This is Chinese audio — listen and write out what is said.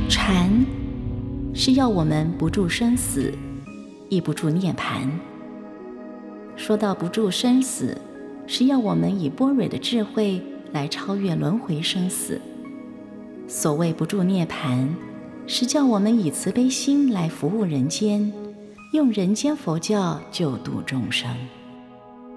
禅是要我们不住生死，亦不住涅槃。说到不住生死，是要我们以般若的智慧来超越轮回生死。所谓不住涅槃，是叫我们以慈悲心来服务人间，用人间佛教救度众生。